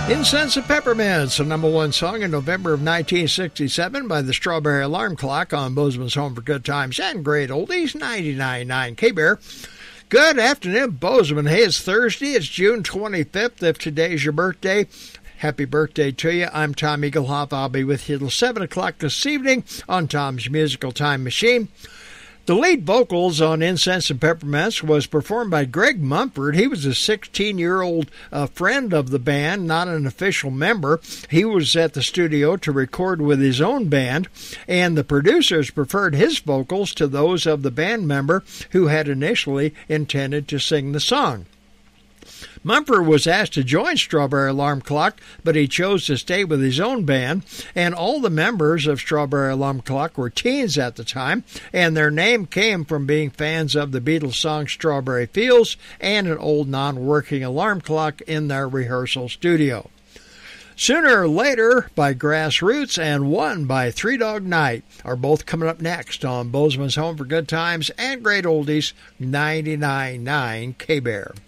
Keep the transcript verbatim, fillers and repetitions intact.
Incense and Peppermints, the number one song in November of nineteen sixty-seven by the Strawberry Alarm Clock on Bozeman's Home for Good Times and Great Oldies, ninety-nine point nine K-Bear. Good afternoon, Bozeman. Hey, it's Thursday. It's June twenty-fifth. If today's your birthday, happy birthday to you. I'm Tom Eaglehoff. I'll be with you till seven o'clock this evening on Tom's Musical Time Machine. The lead vocals on Incense and Peppermints was performed by Greg Mumford. He was a sixteen-year-old uh, friend of the band, not an official member. He was at the studio to record with his own band, and the producers preferred his vocals to those of the band member who had initially intended to sing the song. Mumford was asked to join Strawberry Alarm Clock, but he chose to stay with his own band, and all the members of Strawberry Alarm Clock were teens at the time, and their name came from being fans of the Beatles song Strawberry Fields and an old non-working alarm clock in their rehearsal studio. Sooner or Later by Grassroots and One by Three Dog Night are both coming up next on Bozeman's Home for Good Times and Great Oldies, ninety-nine point nine K-Bear.